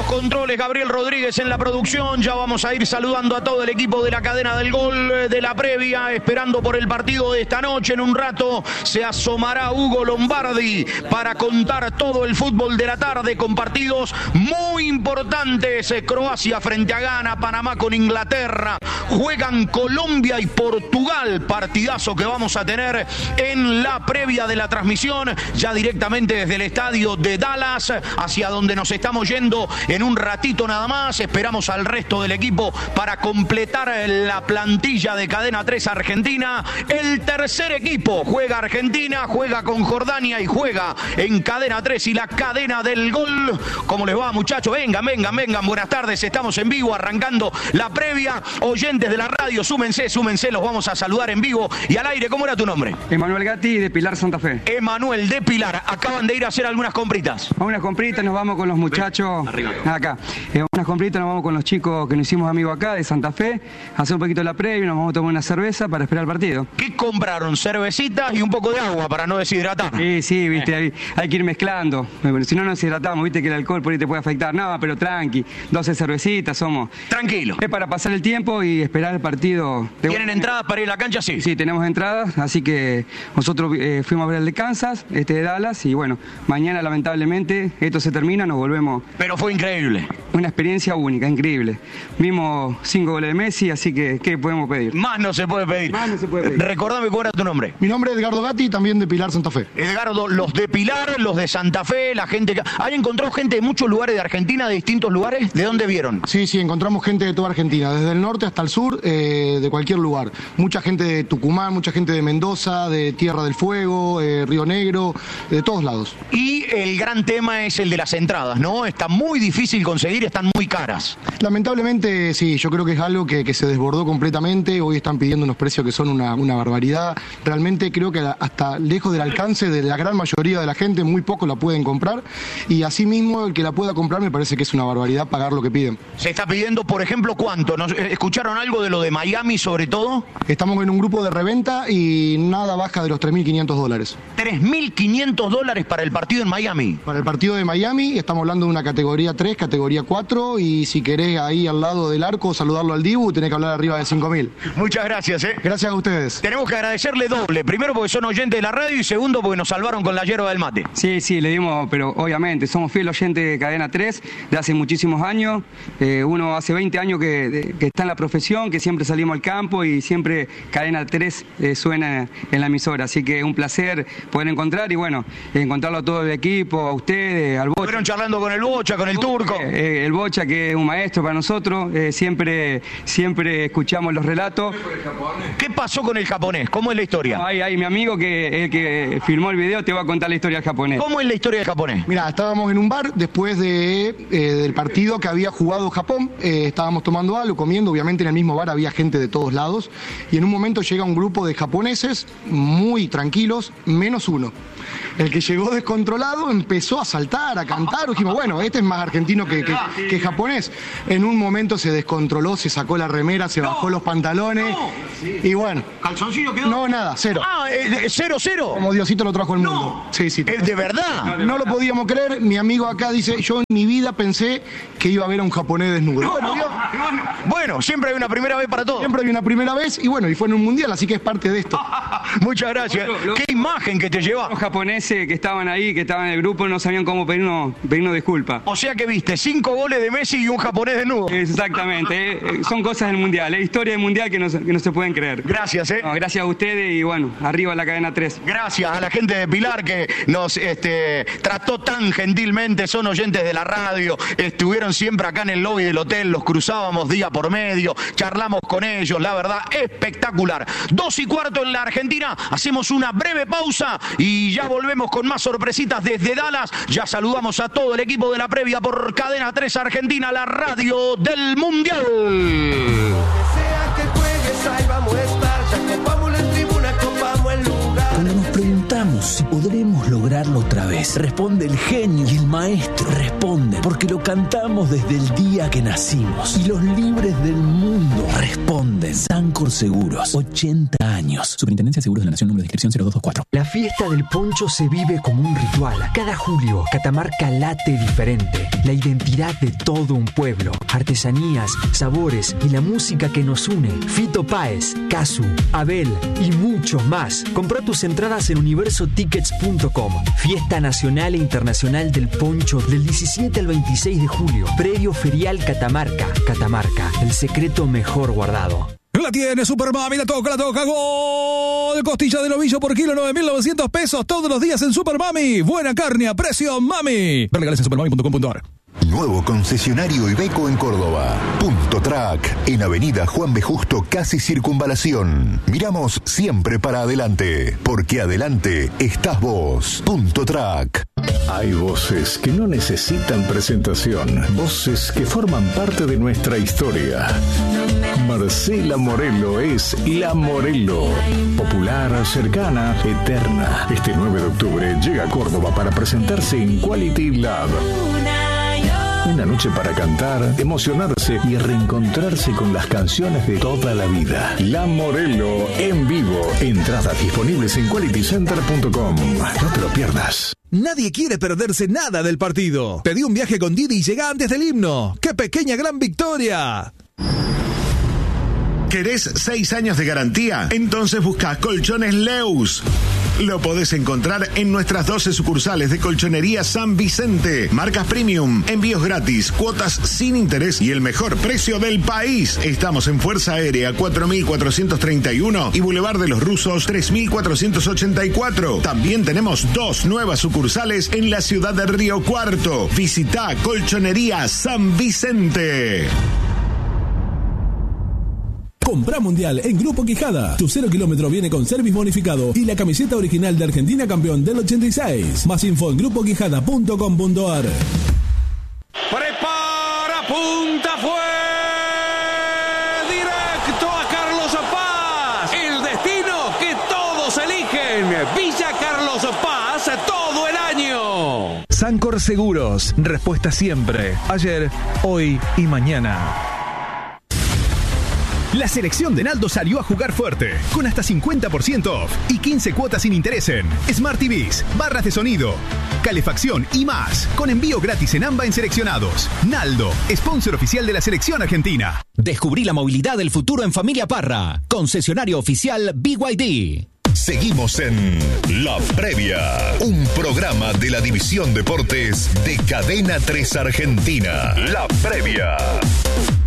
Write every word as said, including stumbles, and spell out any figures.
controles, Gabriel Rodríguez en la producción. Ya vamos a ir saludando a todo el equipo de la cadena del gol de la previa, esperando por el partido de esta noche. En un rato se asomará Hugo Lombardi para contar todo el fútbol de la tarde con partidos muy importantes. Croacia frente a Ghana, Panamá con Inglaterra, juegan Colombia y Portugal, partidazo que vamos a tener en la previa de la transmisión, ya directamente desde el estadio de Dallas, hacia donde nos estamos yendo en un ratito nada más. Esperamos al resto del equipo para completar la plantilla de Cadena tres Argentina. El tercer equipo juega Argentina, juega con Jordania y juega en Cadena tres y la cadena del gol. ¿Cómo les va, muchachos? Vengan, vengan, vengan. Buenas tardes, estamos en vivo arrancando la previa. Oyentes de la radio, súmense, súmense, los vamos a saludar en vivo y al aire. ¿Cómo era tu nombre? Emanuel Gatti, de Pilar, Santa Fe. Emanuel de Pilar, acaban de ir a hacer algunas compritas. A unas compritas nos vamos con los muchachos acá. Eh, unas compritas nos vamos con los chicos que nos hicimos amigos acá de Santa Fe, a hacer un poquito la previa, nos vamos a tomar una cerveza para esperar el partido. ¿Qué compraron? Cervecitas y un poco de agua para no deshidratar. Sí, sí, viste, hay, hay que ir mezclando. Si no nos deshidratamos, viste que el alcohol por ahí te puede afectar. Nada, pero tranqui, doce cervecitas somos. Tranquilo. Es para pasar el tiempo y esperar el partido. ¿Tienen entradas para ir a la cancha? Sí. Sí, tenemos entradas, así que nosotros eh, fuimos a ver el de Kansas, este de Dallas, y bueno, mañana lamentablemente esto se termina, nos volvemos. Pero fue increíble. Una experiencia única, increíble. Vimos cinco goles de Messi, así que ¿qué podemos pedir? Más no se puede pedir. Más no se puede pedir. Recordame cuál era tu nombre. Mi nombre es Edgardo Gatti, también de Pilar, Santa Fe. Edgardo, los de Pilar, los de Santa Fe, la gente que... ¿Han encontrado gente de muchos lugares de Argentina, de distintos lugares? ¿De dónde vieron? Sí, sí, encontramos gente de toda Argentina, desde el norte hasta el sur, eh, de cualquier lugar. Mucha gente de Tucumán, mucha gente de Mendoza, de Tierra del Fuego, eh, Río Negro, de todos lados. Y el gran tema es el de las entradas, ¿no? Está muy difícil conseguir, están muy caras. Lamentablemente, sí, yo creo que es algo que, que se desbordó completamente. Hoy están pidiendo unos precios que son una, una barbaridad. Realmente creo que hasta lejos del alcance de la gran mayoría de la gente, muy pocos la pueden comprar. Y asimismo, el que la pueda comprar me parece que es una barbaridad pagar lo que piden. Se está pidiendo, por ejemplo, ¿cuánto? ¿Nos escucharon algo de lo de Miami sobre todo? Estamos en un grupo de reventa y nada baja de los tres mil quinientos dólares. tres mil quinientos dólares para el partido en Miami. Para el partido de Miami estamos hablando de una categoría tres, categoría cuatro, y si querés ahí al lado del arco saludarlo al Dibu, tenés que hablar arriba de cinco mil. Muchas gracias, ¿eh? Gracias a ustedes. Tenemos que agradecerle doble. Primero porque son oyentes de la radio y segundo porque nos salvaron con la yerba del mate. Sí, sí, le dimos, pero obviamente somos fiel oyentes de Cadena tres de hace muchísimos años. Eh, uno hace veinte años que, de, que está en la profesión, que siempre salimos al campo y siempre Cadena tres eh, suena en la emisora. Así que un placer poder encontrar y bueno, encontrarlo a todo el equipo, a ustedes, al Bocha. Fueron charlando con el Bocha, con el Turco. Eh, el Bocha, que es un maestro para nosotros, eh, siempre, siempre escuchamos los relatos. ¿Qué pasó con el japonés? ¿Cómo es la historia? Ahí, ahí, mi amigo que, el que filmó el video te va a contar la historia del japonés. ¿Cómo es la historia del japonés? Mira, estábamos en un bar después de, eh, del partido que había jugado Japón, eh, estábamos tomando algo, comiendo, obviamente en el mismo bar había gente de todos lados, y en un momento llega un grupo de japoneses muy tranquilos, menos uno. El que llegó descontrolado empezó a saltar, a cantar, dijimos, bueno, este es más argentino que, que, que japonés. En un momento se descontroló, se sacó la remera, se bajó los pantalones, no. Y bueno. ¿Calzoncillo quedó? No, nada, cero. Ah, eh, cero, cero. Como Diosito lo trajo al mundo. No. Sí, sí. ¿Es de verdad? No, no lo podíamos creer. Mi amigo acá dice, yo en mi vida pensé que iba a ver a un japonés desnudo. No, bueno, no. Bueno, siempre hay una primera vez para todo. Siempre hay una primera vez y bueno, y fue en un mundial, así que es parte de esto. Muchas gracias. Lo, lo, ¿Qué imagen que te lleva? Los japoneses que estaban ahí, que estaban en el grupo, no sabían cómo pedirnos, pedirnos disculpas. O sea que viste cinco goles de Messi y un japonés desnudo. Exactamente. Eh, son cosas del mundial, es eh, historia del mundial que no, que no se pueden creer. Gracias, ¿eh? No, gracias a ustedes y bueno, arriba la cadena tres. Gracias a la gente de Pilar que nos este, trató tan gentilmente, son oyentes de la radio, estuvieron siempre acá en el lobby del hotel, los cruzábamos día por medio, charlamos con ellos, la verdad, espectacular. Dos y cuarto en la Argentina, hacemos una breve pausa y ya volvemos con más sorpresitas desde Dallas. Ya saludamos a todo el equipo de la previa por Cadena tres Argentina, la radio del Mundial. Cuando nos preguntamos si podremos lograrlo otra vez, responde el genio y el maestro. Responde porque lo cantamos desde el día que nacimos. Y los libres del mundo responden. Sancor Seguros, ochenta años. años. Superintendencia de Seguros de la Nación, número de inscripción cero dos dos cuatro. La fiesta del poncho se vive como un ritual. Cada julio, Catamarca late diferente. La identidad de todo un pueblo. Artesanías, sabores y la música que nos une. Fito Páez, Casu, Abel y muchos más. Compra tus entradas en universo tickets punto com. Fiesta Nacional e Internacional del Poncho del diecisiete al veintiséis de julio. Predio Ferial Catamarca. Catamarca, el secreto mejor guardado. La tiene Super Mami, la toca, la toca, gol. Costilla de novillo por kilo, nueve mil novecientos pesos todos los días en Super Mami. Buena carne a precio Mami. Ver legales en supermami punto com punto ar. Nuevo concesionario Iveco en Córdoba. Punto Track, en Avenida Juan B. Justo, casi Circunvalación. Miramos siempre para adelante, porque adelante estás vos. Punto Track. Hay voces que no necesitan presentación, voces que forman parte de nuestra historia. Marcela Morelo es La Morelo. Popular, cercana, eterna. Este nueve de octubre llega a Córdoba para presentarse en Quality Lab. Una noche para cantar, emocionarse y reencontrarse con las canciones de toda la vida. La Morelo en vivo. Entradas disponibles en quality center punto com. No te lo pierdas. Nadie quiere perderse nada del partido. Pedí un viaje con Didi y llega antes del himno. ¡Qué pequeña gran victoria! ¿Querés seis años de garantía? Entonces busca Colchones Leus. Lo podés encontrar en nuestras doce sucursales de Colchonería San Vicente. Marcas premium, envíos gratis, cuotas sin interés y el mejor precio del país. Estamos en Fuerza Aérea cuatro mil cuatrocientos treinta y uno y Boulevard de los Rusos tres mil cuatrocientos ochenta y cuatro. También tenemos dos nuevas sucursales en la ciudad de Río Cuarto. Visita Colchonería San Vicente. Compra Mundial en Grupo Quijada. Tu cero kilómetro viene con service bonificado y la camiseta original de Argentina campeón del ochenta y seis. Más info en grupo quijada punto com punto ar. Prepara, punta, fue directo a Carlos Paz. El destino que todos eligen. Villa Carlos Paz todo el año. Sancor Seguros. Respuesta siempre. Ayer, hoy y mañana. La selección de Naldo salió a jugar fuerte, con hasta cincuenta por ciento off y quince cuotas sin interés en Smart T Vs, barras de sonido, calefacción y más, con envío gratis en AMBA en seleccionados. Naldo, sponsor oficial de la selección argentina. Descubrí la movilidad del futuro en Familia Parra, concesionario oficial B Y D. Seguimos en La Previa, un programa de la División Deportes de Cadena tres Argentina. La Previa.